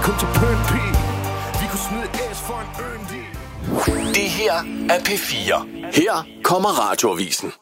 Kom til Burn P. Vi kunne smide æs for en ørn. Det her er P4. Her kommer Radioavisen.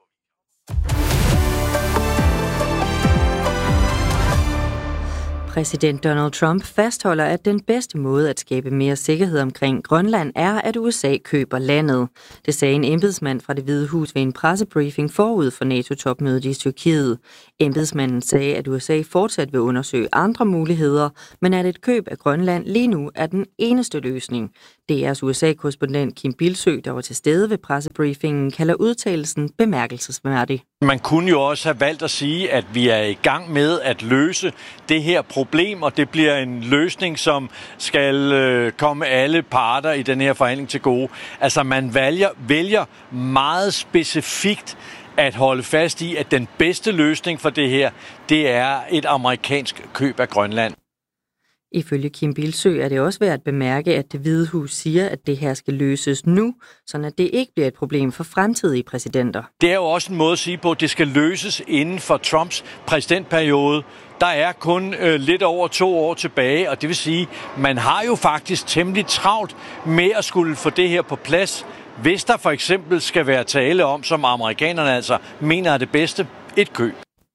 Præsident Donald Trump fastholder, at den bedste måde at skabe mere sikkerhed omkring Grønland er, at USA køber landet. Det sagde en embedsmand fra Det Hvide Hus ved en pressebriefing forud for NATO-topmødet i Tyrkiet. Embedsmanden sagde, at USA fortsat vil undersøge andre muligheder, men at et køb af Grønland lige nu er den eneste løsning. DR's USA-korrespondent Kim Bildsøe, der var til stede ved pressebriefingen, kalder udtalelsen bemærkelsesværdig. Man kunne jo også have valgt at sige, at vi er i gang med at løse det her problem, og det bliver en løsning, som skal komme alle parter i den her forhandling til gode. Altså man vælger meget specifikt at holde fast i, at den bedste løsning for det her, det er et amerikansk køb af Grønland. Ifølge Kim Bildsøe er det også værd at bemærke, at Det Hvide Hus siger, at det her skal løses nu, så at det ikke bliver et problem for fremtidige præsidenter. Det er jo også en måde at sige på, at det skal løses inden for Trumps præsidentperiode. Der er kun lidt over 2 år tilbage, og det vil sige, man har jo faktisk temmelig travlt med at skulle få det her på plads, hvis der for eksempel skal være tale om, som amerikanerne altså mener er det bedste, et køb.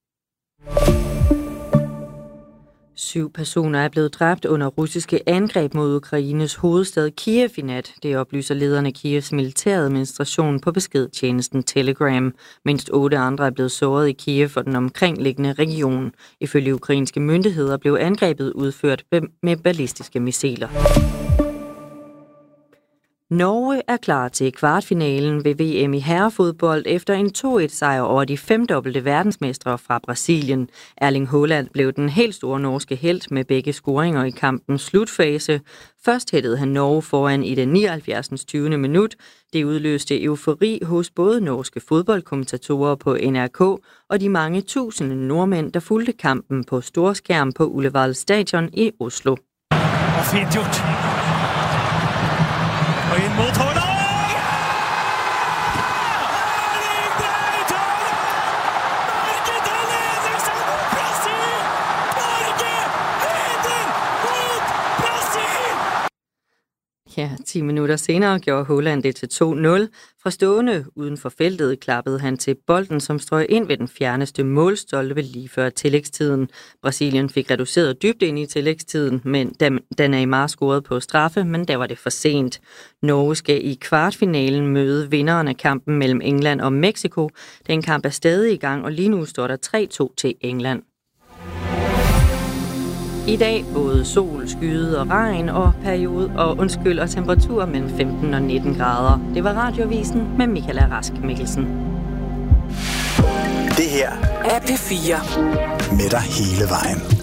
7 personer er blevet dræbt under russiske angreb mod Ukraines hovedstad Kiev i nat. Det oplyser lederne af Kievs militæradministration på beskedtjenesten Telegram. Mindst 8 andre er blevet såret i Kiev og den omkringliggende region. Ifølge ukrainske myndigheder blev angrebet udført med ballistiske missiler. Norge er klar til kvartfinalen ved VM i herrefodbold efter en 2-1-sejr over de 5-dobbelte verdensmestre fra Brasilien. Erling Haaland blev den helt store norske helt med begge scoringer i kampens slutfase. Først hættede han Norge foran i det 79. 20. minut. Det udløste eufori hos både norske fodboldkommentatorer på NRK og de mange tusinde nordmænd, der fulgte kampen på storskærm på Ullevål Stadion i Oslo. Og fint gjort. Og ind mod Haaland! Ja, 10 minutter senere gjorde Haaland det til 2-0. Fra stående uden for feltet klappede han til bolden, som strøg ind ved den fjerneste målstolpe lige før tillægstiden. Brasilien fik reduceret dybt ind i tillægstiden, men da Neymar scorede på straffe, men der var det for sent. Norge skal i kvartfinalen møde vinderen af kampen mellem England og Mexico. Den kamp er stadig i gang, og lige nu står der 3-2 til England. I dag både sol, skyde og regn og og temperatur mellem 15 og 19 grader. Det var Radioavisen med Michaela Rask Mikkelsen. Det her er P4 med dig hele vejen.